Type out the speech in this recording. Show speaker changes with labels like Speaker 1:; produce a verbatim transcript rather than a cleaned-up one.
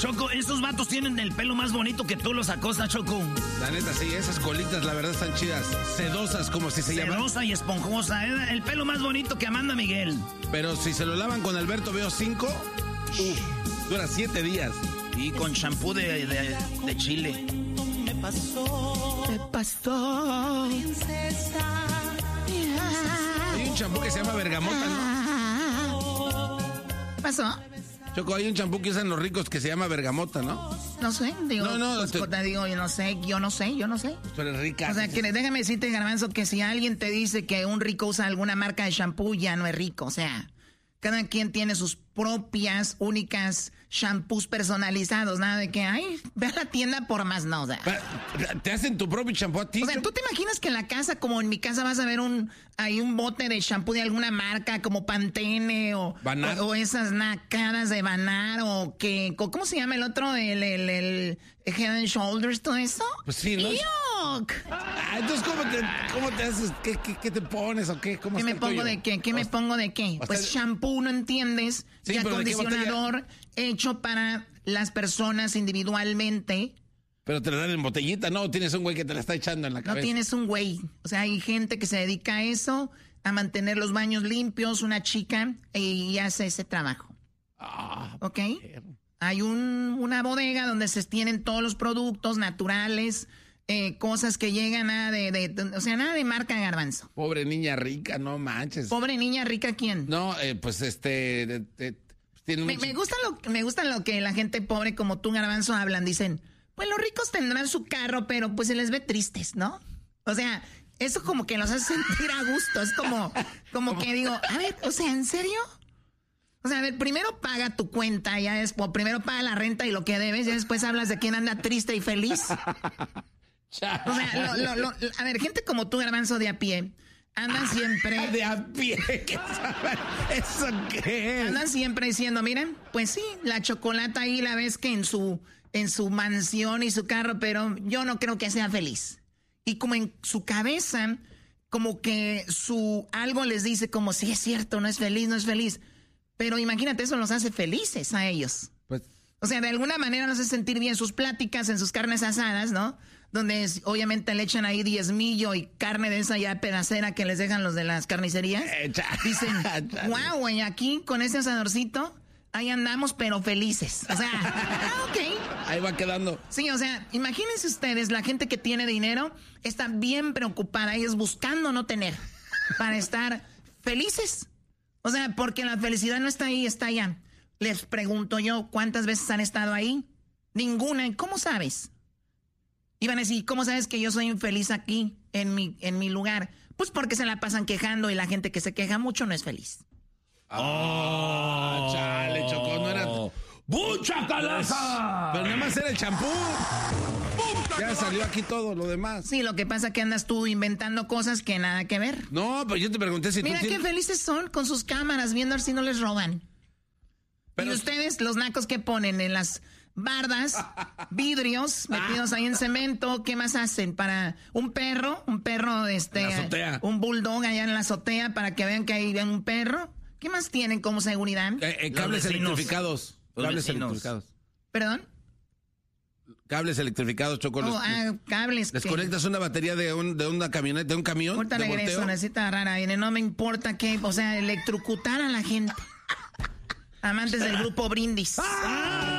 Speaker 1: Choco, esos vatos tienen el pelo más bonito que tú los acostas, Choco.
Speaker 2: La neta, sí, esas colitas, la verdad, están chidas. Sedosas, como si se llaman.
Speaker 1: Sedosa y esponjosa. ¿eh? El pelo más bonito que Amanda Miguel.
Speaker 2: Pero si se lo lavan con Alberto Veo cinco, uf, dura siete días.
Speaker 1: Y con champú de, de, de chile.
Speaker 3: Me pasó.
Speaker 1: Me pasó.
Speaker 3: Princesa.
Speaker 2: Hay un champú que se llama bergamota, ¿no?
Speaker 1: ¿Qué pasó?
Speaker 2: Choco, hay un champú que usan los ricos que se llama bergamota, ¿no?
Speaker 1: No sé, digo,
Speaker 2: no, no,
Speaker 1: pues,
Speaker 2: te...
Speaker 1: te digo, yo no sé, yo no sé, yo no sé.
Speaker 2: Pero es rica.
Speaker 1: O sea, que déjame decirte, Garbanzo, que si alguien te dice que un rico usa alguna marca de shampoo, ya no es rico. O sea, cada quien tiene sus propias, únicas shampoos personalizados. Nada de que, ay, ve a la tienda por más, no, o sea.
Speaker 2: ¿Te hacen tu propio shampoo a ti?
Speaker 1: O sea, ¿tú te imaginas que en la casa, como en mi casa, vas a ver un, hay un bote de shampoo de alguna marca, como Pantene o, o, o esas nacadas de Banar o que, ¿cómo se llama el otro? El, el, el Head and Shoulders, todo eso.
Speaker 2: Pues sí, ¿no?
Speaker 1: ¡Yuck!
Speaker 2: Ah, entonces, ¿cómo te, cómo te haces? ¿Qué, qué, qué te pones o qué? ¿Cómo
Speaker 1: ¿Qué me pongo de qué? ¿Qué me pongo de qué? Pues shampoo, ¿no entiendes?
Speaker 2: Sí,
Speaker 1: y acondicionador hecho para las personas individualmente.
Speaker 2: Pero te la dan en botellita, ¿no? Tienes un güey que te la está echando en la cabeza.
Speaker 1: No tienes un güey. O sea, hay gente que se dedica a eso, a mantener los baños limpios, una chica, y hace ese trabajo.
Speaker 2: Ah,
Speaker 1: ¿ok? Hay un, una bodega donde se tienen todos los productos naturales, eh, cosas que llegan a de, de, de, o sea, nada de marca, Garbanzo.
Speaker 2: Pobre niña rica, no manches.
Speaker 1: ¿Pobre niña rica quién?
Speaker 2: No, eh, pues este... De, de, tiene
Speaker 1: me,
Speaker 2: mucho...
Speaker 1: me, gusta lo, me gusta lo que la gente pobre como tú, Garbanzo, hablan. Dicen, pues los ricos tendrán su carro, pero pues se les ve tristes, ¿no? O sea, eso como que los hace sentir a gusto. Es como, como que digo, a ver, o sea, ¿en serio? O sea, a ver, primero paga tu cuenta, ya después, primero paga la renta y lo que debes, y después hablas de quién anda triste y feliz. O sea, lo, lo, lo, a ver, gente como tú, Garbanzo, de a pie, andan siempre...
Speaker 2: ¿De a pie? ¿Qué sabes? ¿Eso qué es?
Speaker 1: Andan siempre diciendo, miren, pues sí, la Chocolata ahí la ves que en su, en su mansión y su carro, pero yo no creo que sea feliz. Y como en su cabeza, como que su algo les dice como, sí, es cierto, no es feliz, no es feliz. Pero imagínate, eso los hace felices a ellos.
Speaker 2: Pues...
Speaker 1: O sea, de alguna manera nos hace sentir bien sus pláticas en sus carnes asadas, ¿no? Donde es, obviamente le echan ahí diezmillo y carne de esa ya pedacera que les dejan los de las carnicerías. Dicen, wow, güey, aquí con ese asadorcito, ahí andamos, pero felices. O sea, ah, ok.
Speaker 2: Ahí va quedando.
Speaker 1: Sí, o sea, imagínense ustedes, la gente que tiene dinero está bien preocupada, ellos buscando no tener, para estar felices. O sea, porque la felicidad no está ahí, está allá. Les pregunto yo, ¿cuántas veces han estado ahí? Ninguna. ¿Y cómo sabes? Iban a decir, ¿cómo sabes que yo soy infeliz aquí, en mi, en mi lugar? Pues porque se la pasan quejando y la gente que se queja mucho no es feliz.
Speaker 2: ¡Oh! Chale, Chocó, no era...
Speaker 4: ¡Mucha calaza!
Speaker 2: Pero nada más era el champú. Ya salió aquí todo lo demás.
Speaker 1: Sí, lo que pasa es que andas tú inventando cosas que nada que ver.
Speaker 2: No, pero yo te pregunté si
Speaker 1: Mira
Speaker 2: tú...
Speaker 1: Mira qué
Speaker 2: tienes...
Speaker 1: felices son con sus cámaras, viendo a ver si no les roban.
Speaker 2: Pero...
Speaker 1: Y ustedes, los nacos que ponen en las bardas, vidrios metidos ahí en cemento, ¿qué más hacen? Para un perro, un perro, este, un bulldog allá en la azotea para que vean que hay un perro. ¿Qué más tienen como seguridad?
Speaker 2: Eh, eh, cables electrificados.
Speaker 1: Los
Speaker 2: cables
Speaker 1: vecinos.
Speaker 2: electrificados.
Speaker 1: ¿Perdón?
Speaker 2: Cables electrificados, Choco.
Speaker 1: Oh, ah, cables.
Speaker 2: Desconectas que... una batería de, un, de una camioneta, de un camión.
Speaker 1: Ahorita
Speaker 2: de
Speaker 1: regreso,
Speaker 2: volteo.
Speaker 1: necesita rara. Y no me importa que, o sea, electrocutar a la gente. Amantes del grupo Brindis. ¡Ah!